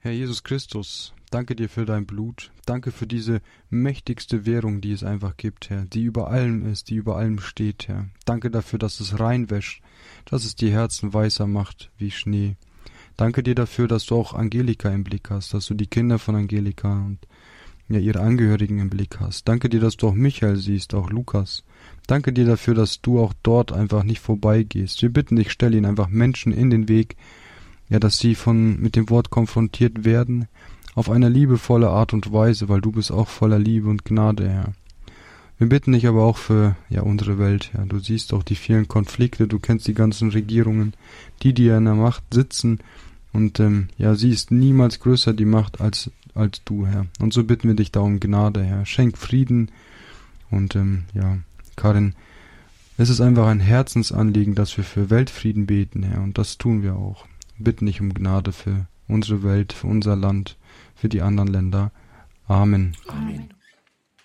Herr Jesus Christus, danke dir für dein Blut. Danke für diese mächtigste Währung, die es einfach gibt, Herr, die über allem ist, die über allem steht, Herr. Danke dafür, dass es reinwäscht, dass es die Herzen weißer macht wie Schnee. Danke dir dafür, dass du auch Angelika im Blick hast, dass du die Kinder von Angelika und ja ihre Angehörigen im Blick hast. Danke dir, dass du auch Michael siehst, auch Lukas. Danke dir dafür, dass du auch dort einfach nicht vorbeigehst. Wir bitten dich, stell ihnen einfach Menschen in den Weg, ja, dass sie mit dem Wort konfrontiert werden, auf eine liebevolle Art und Weise, weil du bist auch voller Liebe und Gnade, Herr. Wir bitten dich aber auch für, ja, unsere Welt, Herr. Du siehst auch die vielen Konflikte, du kennst die ganzen Regierungen, die in der Macht sitzen, und, ja, sie ist niemals größer, die Macht, als du, Herr. Und so bitten wir dich da um Gnade, Herr. Schenk Frieden, und, ja, Karin, es ist einfach ein Herzensanliegen, dass wir für Weltfrieden beten, Herr, und das tun wir auch. Bitten dich um Gnade für unsere Welt, für unser Land, für die anderen Länder. Amen. Amen.